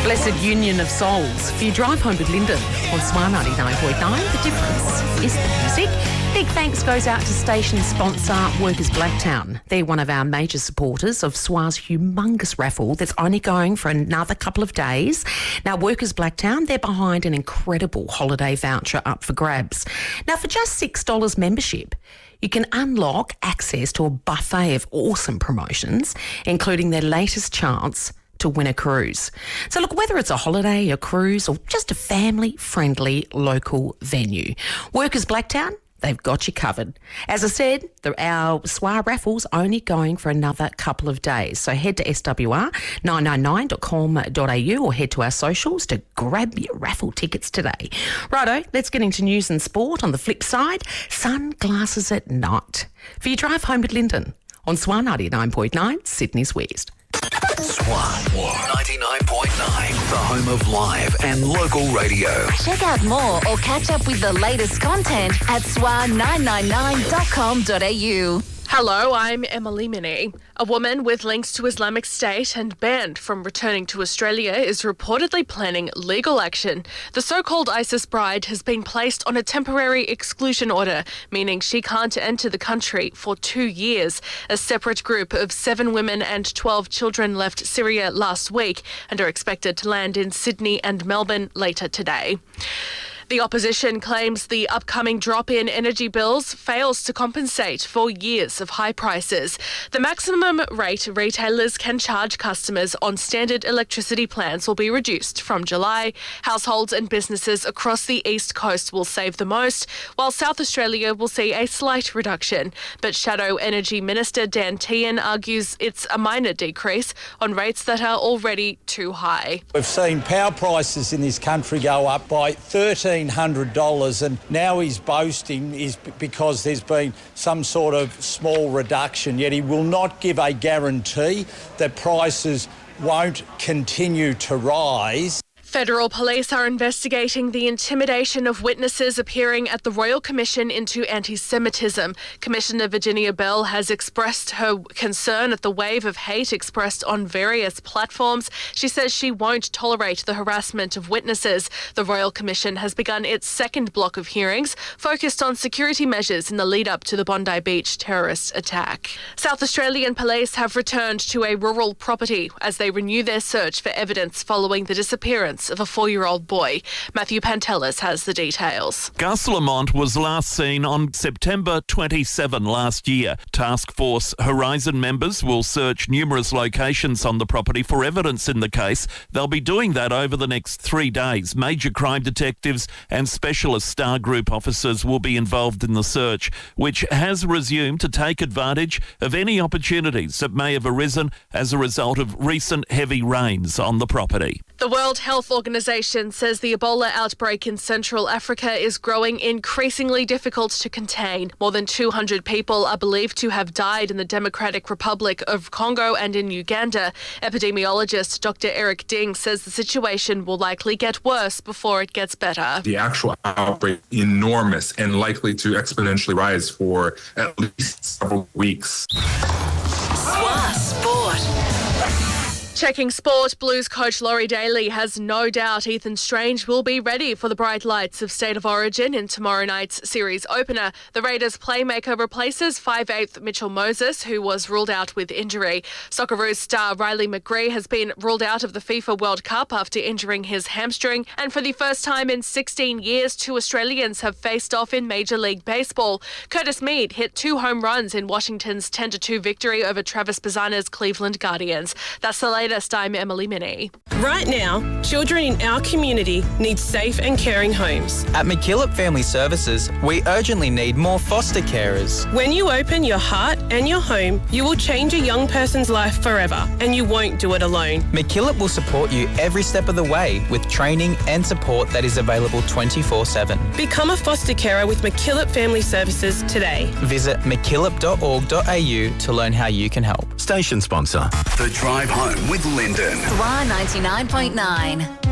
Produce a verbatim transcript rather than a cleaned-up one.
Blessed union of souls. For you drive home with Lyndon on S W A ninety-nine point nine, the difference is the music. Big thanks goes out to station sponsor Workers Blacktown. They're one of our major supporters of S W A's humongous raffle that's only going for another couple of days. Now, Workers Blacktown, they're behind an incredible holiday voucher up for grabs. Now, for just six dollars membership, you can unlock access to a buffet of awesome promotions, including their latest chance to win a cruise. So look, whether it's a holiday, a cruise, or just a family-friendly local venue, Workers Blacktown, they've got you covered. As I said, the, our S W A raffle's only going for another couple of days. So head to S W R nine nine nine dot com dot a u or head to our socials to grab your raffle tickets today. Righto, let's get into news and sport. On the flip side, sunglasses at night. For your drive home with Lyndon on S W A ninety-nine point nine, Sydney's West. S W A ninety-nine point nine, the home of live and local radio. Check out more or catch up with the latest content at S W A nine nine nine dot com dot a u. Hello, I'm Emily Minnie. A woman with links to Islamic State and banned from returning to Australia is reportedly planning legal action. The so-called ISIS bride has been placed on a temporary exclusion order, meaning she can't enter the country for two years. A separate group of seven women and twelve children left Syria last week and are expected to land in Sydney and Melbourne later today. The opposition claims the upcoming drop in energy bills fails to compensate for years of high prices. The maximum rate retailers can charge customers on standard electricity plans will be reduced from July. Households and businesses across the East Coast will save the most, while South Australia will see a slight reduction. But Shadow Energy Minister Dan Tehan argues it's a minor decrease on rates that are already too high. We've seen power prices in this country go up by thirteen hundred dollars, and now he's boasting is because there's been some sort of small reduction, yet he will not give a guarantee that prices won't continue to rise. Federal police are investigating the intimidation of witnesses appearing at the Royal Commission into Anti-Semitism. Commissioner Virginia Bell has expressed her concern at the wave of hate expressed on various platforms. She says she won't tolerate the harassment of witnesses. The Royal Commission has begun its second block of hearings, focused on security measures in the lead-up to the Bondi Beach terrorist attack. South Australian police have returned to a rural property as they renew their search for evidence following the disappearance of a four-year-old boy. Matthew Pantelis has the details. Gus Lamont was last seen on September twenty-seventh last year. Task Force Horizon members will search numerous locations on the property for evidence in the case. They'll be doing that over the next three days. Major crime detectives and specialist Star Group officers will be involved in the search, which has resumed to take advantage of any opportunities that may have arisen as a result of recent heavy rains on the property. The World Health Organization says the Ebola outbreak in Central Africa is growing increasingly difficult to contain. More than two hundred people are believed to have died in the Democratic Republic of Congo and in Uganda. Epidemiologist Doctor Eric Ding says the situation will likely get worse before it gets better. The actual outbreak is enormous and likely to exponentially rise for at least several weeks. S W A Sport. Checking sport, Blues coach Laurie Daly has no doubt Ethan Strange will be ready for the bright lights of State of Origin in tomorrow night's series opener. The Raiders playmaker replaces five eighth Mitchell Moses, who was ruled out with injury. Socceroos star Riley McGree has been ruled out of the FIFA World Cup after injuring his hamstring. And for the first time in sixteen years, two Australians have faced off in Major League Baseball. Curtis Mead hit two home runs in Washington's ten to two victory over Travis Bazzana's Cleveland Guardians. That's the latest. I'm Emily Minnie. Right now, children in our community need safe and caring homes. At McKillop Family Services, we urgently need more foster carers. When you open your heart and your home, you will change a young person's life forever, and you won't do it alone. McKillop will support you every step of the way with training and support that is available twenty-four seven. Become a foster carer with McKillop Family Services today. Visit mckillop dot org dot a u to learn how you can help. Station sponsor, The Drive Home with Lyndon. S W A ninety-nine point nine.